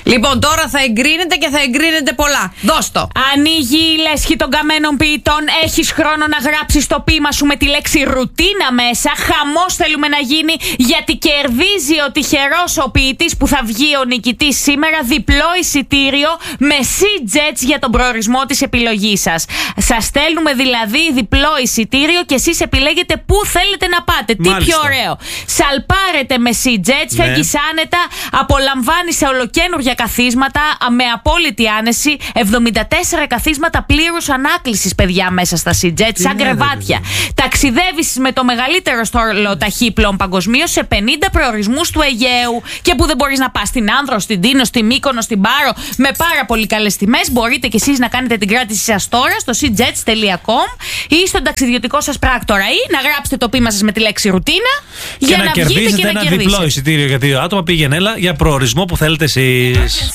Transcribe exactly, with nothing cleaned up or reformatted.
Λοιπόν, τώρα θα εγκρίνεται και θα εγκρίνεται πολλά. Δώσ' το. Ανοίγει η λέσχη των καμένων ποιητών. Έχεις χρόνο να γράψεις το ποίημα σου με τη λέξη ρουτίνα μέσα. Χαμός θέλουμε να γίνει, γιατί κερδίζει ο τυχερός ο ποιητής που θα βγει ο νικητής σήμερα διπλό εισιτήριο με SeaJets για τον προορισμό της επιλογής σας. Σας στέλνουμε δηλαδή διπλό εισιτήριο και εσείς επιλέγετε πού θέλετε να πάτε. Μάλιστα. Τι πιο ωραίο. Σαλπάρετε με SeaJets, Ναι. φεύγεις άνετα, απολαμβάνεις σε ολοκαίνουργια καθίσματα με απόλυτη άνεση. εβδομήντα τέσσερα καθίσματα πλήρους ανάκλησης, παιδιά, μέσα στα SeaJets, σαν ναι, κρεβάτια. ρε, Ταξιδεύεις με το μεγαλύτερο στόλο ταχύπλων παγκοσμίως σε πενήντα προορισμούς του Αιγαίου. Και που δεν μπορείς να πας στην Άνδρο, στην Τίνο, στη Μύκονο, στην Πάρο, με πάρα πολύ καλές τιμές. Μπορείτε κι εσείς να κάνετε την κράτηση σας τώρα στο seajets τελεία com ή στον ταξιδιωτικό σας πράκτορα, ή να γράψετε το ποίημα σας με τη λέξη ρουτίνα και για να, να, κερδίσετε βγείτε και να ένα κερδίσετε. διπλό εισιτήριο για δύο άτομα. Πήγαινε, έλα, για προορισμό που θέλετε εσείς.